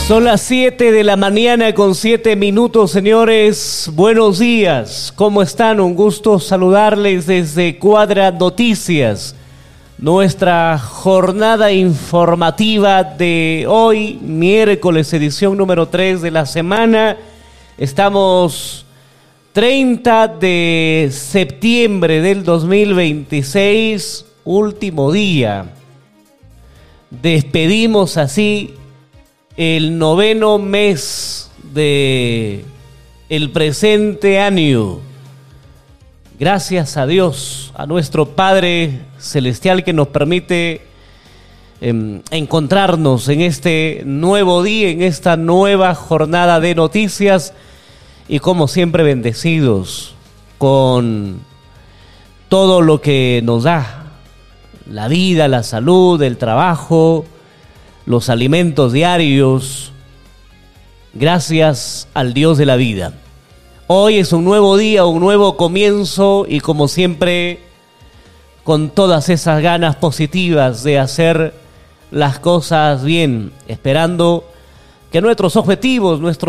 Son las 7 de la mañana con 7 minutos, señores. Buenos días. ¿Cómo están? Un gusto saludarles desde Cuadra Noticias. Nuestra jornada informativa de hoy, miércoles, edición número 3 de la semana. Estamos 30 de septiembre del 2026, último día. Despedimos así el 9º mes de el presente año. Gracias a Dios, a nuestro Padre Celestial que nos permite encontrarnos en este nuevo día, en esta nueva jornada de noticias y como siempre bendecidos con todo lo que nos da, la vida, la salud, el trabajo, los alimentos diarios, gracias al Dios de la vida. Hoy es un nuevo día, un nuevo comienzo y como siempre, con todas esas ganas positivas de hacer las cosas bien, esperando que nuestros objetivos, nuestros